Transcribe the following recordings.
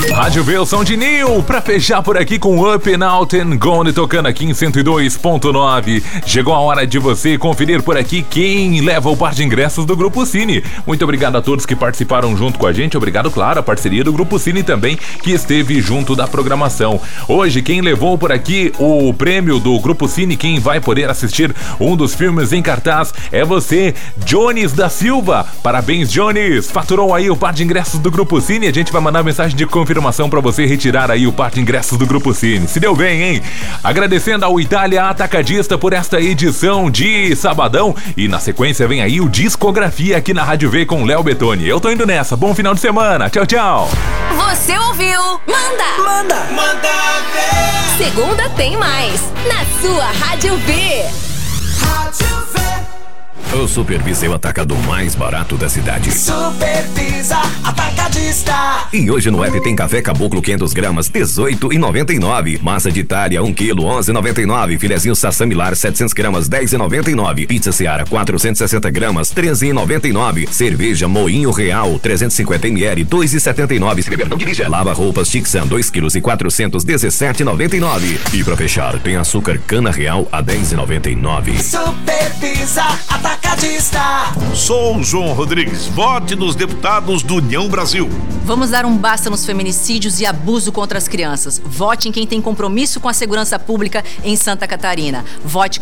Rádio V, o som de Nil, pra fechar por aqui com Up and Out and Gone, tocando aqui em 102.9. Chegou a hora de você conferir por aqui quem leva o par de ingressos do Grupo Cine. Muito obrigado a todos que participaram junto com a gente. Obrigado, claro, a parceria do Grupo Cine também, que esteve junto da programação. Hoje, quem levou por aqui o prêmio do Grupo Cine, quem vai poder assistir um dos filmes em cartaz, é você, Jones da Silva. Parabéns, Jones! Faturou aí o par de ingressos do Grupo Cine. A gente vai mandar mensagem de confirmação para você retirar aí o par de ingressos do Grupo Cine. Se deu bem, hein? Agradecendo ao Itália Atacadista por esta edição de sabadão. E na sequência vem aí o Discografia aqui na Rádio V com Léo Bettoni. Eu tô indo nessa. Bom final de semana. Tchau, tchau. Você ouviu? Manda ver. Segunda tem mais. Na sua Rádio V. Rádio V. O Supervisa é o atacado mais barato da cidade. Supervisa Atacadista. E hoje no app tem café caboclo 500 gramas, R$18,99. Massa de Itália, 1 kg, R$11,99. Filezinho Sassamilar, 700 gramas, R$10,99. Pizza Seara, 460 gramas, R$13,99. Cerveja Moinho Real, 350 ml, R$2,79. Se beber não dirija. Lava roupas Tixan, 2 kg e 400, R$17,99. E pra fechar, tem açúcar Cana Real a R$10,99. Supervisa Atacadista. Sou o João Rodrigues. Vote nos deputados do União Brasil. Vamos dar um basta nos feminicídios e abuso contra as crianças. Vote em quem tem compromisso com a segurança pública em Santa Catarina. Vote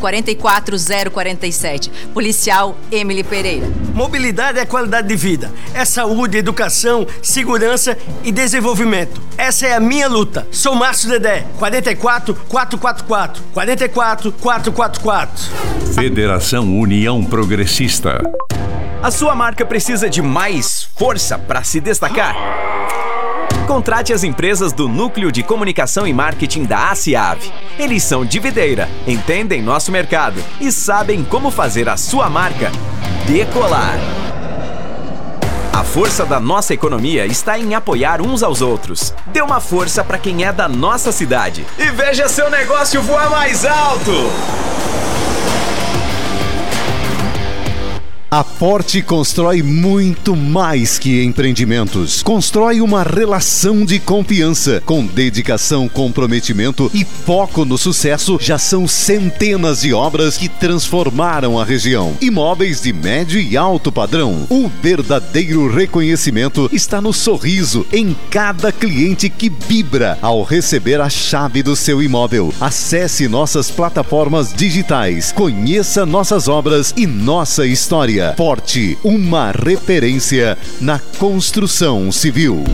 44047. Policial Emily Pereira. Mobilidade é qualidade de vida. É saúde, educação, segurança e desenvolvimento. Essa é a minha luta. Sou Márcio Dedé. 44444. 44444. Federação União Progressista. A sua marca precisa de mais força para se destacar? Contrate as empresas do Núcleo de Comunicação e Marketing da ACIAV. Eles são de videira, entendem nosso mercado e sabem como fazer a sua marca decolar. A força da nossa economia está em apoiar uns aos outros. Dê uma força para quem é da nossa cidade e veja seu negócio voar mais alto! A Forte constrói muito mais que empreendimentos. Constrói uma relação de confiança. Com dedicação, comprometimento e foco no sucesso, já são centenas de obras que transformaram a região. Imóveis de médio e alto padrão. O verdadeiro reconhecimento está no sorriso em cada cliente que vibra ao receber a chave do seu imóvel. Acesse nossas plataformas digitais. Conheça nossas obras e nossa história. Forte, uma referência na construção civil.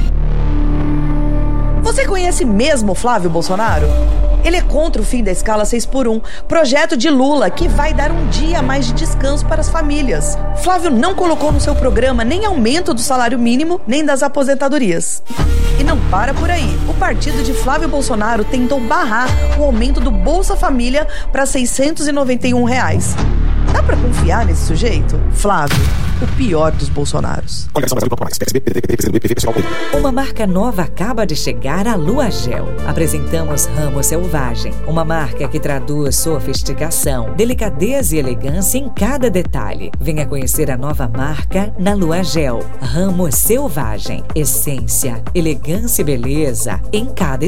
Você conhece mesmo Flávio Bolsonaro? Ele é contra o fim da escala 6x1, projeto de Lula que vai dar um dia a mais de descanso para as famílias. Flávio não colocou no seu programa nem aumento do salário mínimo, nem das aposentadorias. E não para por aí. O partido de Flávio Bolsonaro tentou barrar o aumento do Bolsa Família para R$691. Dá pra confiar nesse sujeito? Flávio, o pior dos Bolsonaros. Uma marca nova acaba de chegar à Lua Gel. Apresentamos Ramo Selvagem, uma marca que traduz sofisticação, delicadeza e elegância em cada detalhe. Venha conhecer a nova marca na Lua Gel. Ramo Selvagem, essência, elegância e beleza em cada